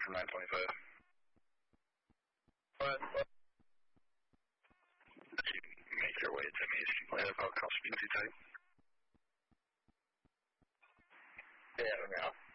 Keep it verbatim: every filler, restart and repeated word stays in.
from nine twenty-five. What? As you make your way to me, you can play that call speed too tight. Yeah, let me off.